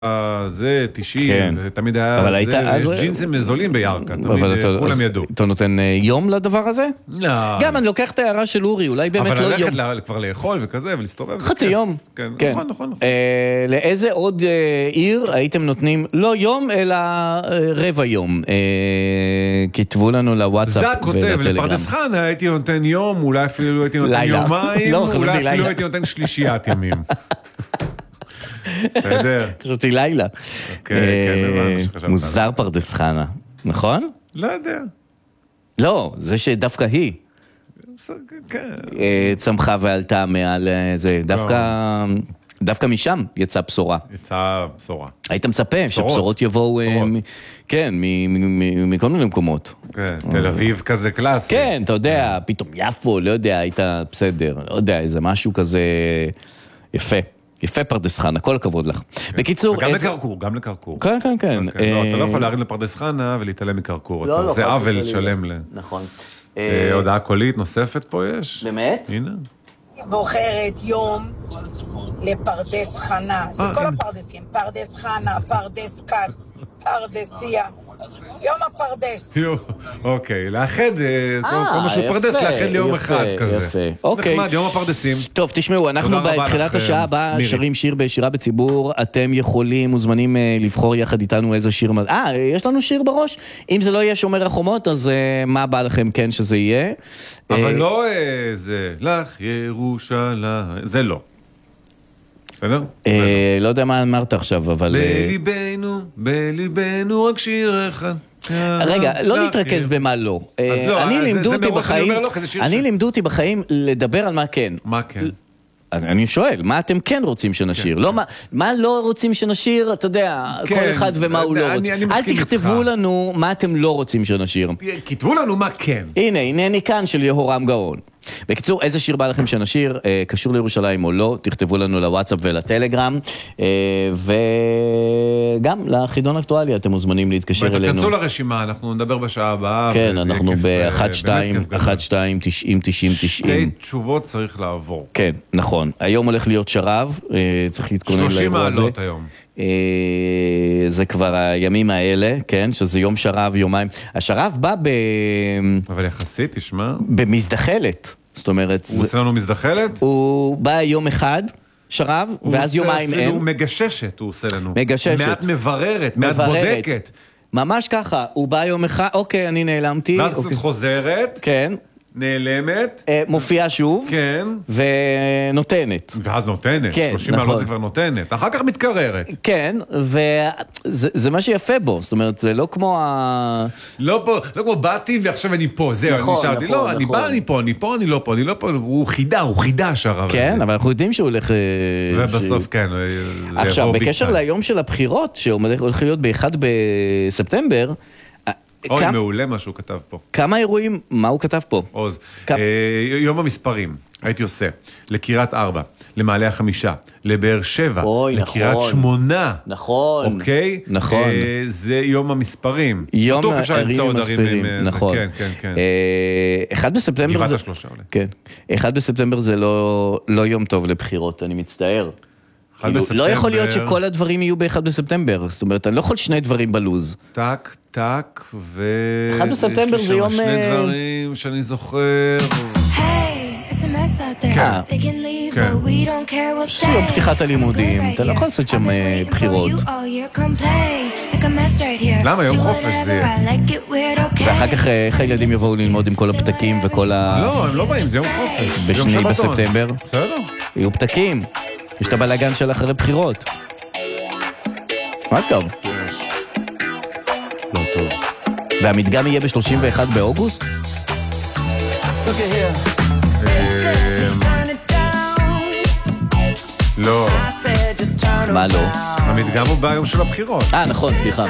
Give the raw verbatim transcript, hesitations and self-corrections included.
זה תשעים, תמיד היה ג'ינסים זולים בירקה, תמיד כולם ידעו. אתה נותן יום לדבר הזה? לא. גם אני לוקח את ההערה של אורי, אולי באמת לא יום. אבל ללכת כבר לאכול וכזה ולהסתובב. חצי יום. כן, נכון, נכון. לאיזה עוד עיר הייתם נותנים לא יום, אלא רבע יום? כתבו לנו לוואטסאפ ולטלגרם. זה הכותב, לפרדס חנה הייתי נותן יום, אולי אפילו הייתי נותן יומיים, אולי אפילו הייתי נותן שלישיית ימים. בסדר. חשבתי לילה. מוזר פרדס חנה, נכון? לא יודע. לא, זה שדווקא היא צמחה ועלתה מעל זה, דווקא משם יצאה בשורה. יצאה בשורה. היית מצפה שבשורות יבואו, כן, מכל מיני מקומות. כן, תל אביב כזה קלאסי. כן, אתה יודע, פתאום יפו, לא יודע, היית בסדר, לא יודע, איזה משהו כזה יפה. יפה פרדס חנה, כל הכבוד לך. בקיצור... גם לקרקור, גם לקרקור. כן, כן, כן. אתה לא יכול להרים לפרדס חנה ולהתעלם מקרקור. זה עוול שלם ל... נכון. הודעה קולית נוספת פה יש? באמת? הנה. בוחרת יום לפרדס חנה, לכל הפרדסים, פרדס חנה, פרדס קץ, פרדסיה, יום הפרדס. אוקיי, לאחד, כל משהו פרדס, לאחד ליום אחד כזה. יפה, אוקיי. נחמד, יום הפרדסים. טוב, תשמעו, אנחנו בתחילת השעה הבאה שרים שיר בשירה בציבור, אתם יכולים, מוזמנים לבחור יחד איתנו איזה שיר, אה, יש לנו שיר בראש? אם זה לא יהיה שומר החומות, אז מה בא לכם כן שזה יהיה? אבל לא זה, לך ירושלים, זה לא. בסדר? לא יודע מה אמרת עכשיו, אבל... בליבנו, בליבנו רק שיר אחד. רגע, לא נתרכז במה לא. אני לימדו אותי בחיים, אני לימדו אותי בחיים לדבר על מה כן. מה כן? אני שואל, מה אתם כן רוצים שנשיר? מה לא רוצים שנשיר, אתה יודע, כל אחד ומה הוא לא רוצה. אל תכתבו לנו מה אתם לא רוצים שנשיר. כתבו לנו מה כן. הנה, הנני כאן של יהורם גאון. בקיצור, איזה שיר בא לכם שנשיר, קשור לירושלים או לא, תכתבו לנו לוואטסאפ ולטלגרם, וגם לחידון אקטואליה אתם מוזמנים להתקשר אלינו. ותכנסו לרשימה, אנחנו נדבר בשעה הבאה. כן, אנחנו ב-אחת שתיים אחת שתיים תשעים תשעים תשעים. שתי תשובות צריך לעבור. כן, נכון. היום הולך להיות שרב, צריך להתכונן לאירוע הזה. שלושים מעלות היום. זה כבר הימים האלה, כן, שזה יום שרב, יומיים. השרב בא ב... אבל יחסית, תשמע. במזדחלת. זאת אומרת... הוא עושה לנו מזדחלת? הוא בא יום אחד, שרב, ואז יומיים אין. הוא מגששת, הוא עושה לנו. מגששת. מעט מבררת, מעט בודקת. ממש ככה, הוא בא יום אחד, אוקיי, אני נעלמתי. ואז קצת חוזרת. כן. נעלמת. מופיעה שוב. כן. ונותנת. ואז נותנת. כן, שלושים מעלות זה כבר נותנת. אחר כך מתקררת. כן, וזה מה שיפה בו. זאת אומרת, זה לא כמו ה... לא פה, לא כמו באתי ועכשיו אני פה. זהו, אני נשארתי. לא, אני בא, אני פה, אני פה, אני לא פה, אני לא פה. הוא חידה, הוא חידה השרב. כן, אבל אנחנו יודעים שהוא הולך... ובסוף כן. עכשיו, בקשר ליום של הבחירות, שהוא הולך להיות ב-אחד בספטמבר, אוי, מעולה מה שהוא כתב פה. כמה אירועים, מה הוא כתב פה? עוז, יום המספרים, הייתי עושה, לקירת ארבע, למעלה החמישה, לבאר שבע, לקירת שמונה. נכון. אוקיי? נכון. זה יום המספרים. יום הערים המספרים, נכון. כן, כן, כן. אחד בספטמבר... גבעת השלושה אולי. כן. אחד בספטמבר זה לא יום טוב לבחירות, אני מצטער. לא יכול להיות שכל הדברים יהיו באחד בספטמבר, זאת אומרת, אני לא יכול שני דברים בלוז. טק, טק, ו... אחד בספטמבר זה יום... שני דברים שאני זוכר... כן, כן. יש יום פתיחת הלימודים, אתה לא יכול לעשות שם בחירות. למה? יום חופש זה יהיה. ואחר כך איך הילדים יבואו ללמוד עם כל הפתקים וכל ה... לא, הם לא באים, זה יום חופש. בשני בספטמבר. בסדר. יהיו פתקים. יש את הבלגן של אחרי בחירות. מה טוב? לא טוב. והמדגם יהיה ב-שלושים ואחד באוגוסט? לא. מה לא? המדגם הוא ביום של הבחירות. אה, נכון, סליחה.